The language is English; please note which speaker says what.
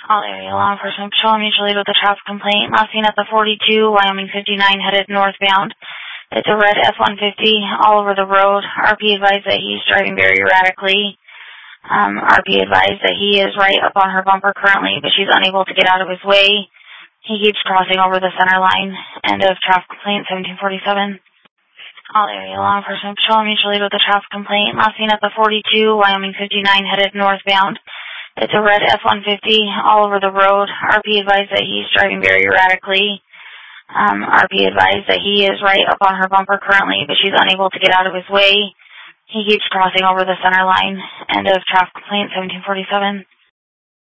Speaker 1: All area law enforcement patrol mutually with a traffic complaint. Last seen at the 42, Wyoming 59 headed northbound. It's a red F-150 all over the road. RP advised that he's driving very erratically. RP advised that he is right up on her bumper currently, but she's unable to get out of his way. He keeps crossing over the center line. End of traffic complaint 1747. All area law enforcement patrol mutually with a traffic complaint. Last seen at the 42, Wyoming 59 headed northbound. It's a red F-150 all over the road. RP advised that he's driving very erratically. RP advised that he is right up on her bumper currently, but she's unable to get out of his way. He keeps crossing over the center line. End of traffic complaint 1747.